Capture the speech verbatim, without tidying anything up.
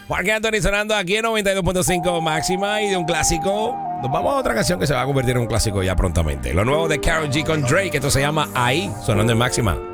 Marc Anthony sonando aquí en noventa y dos punto cinco Máxima. Y de un clásico, nos vamos a otra canción que se va a convertir en un clásico ya prontamente. Lo nuevo de Karol G con Drake. Esto se llama Ahí, sonando en Máxima.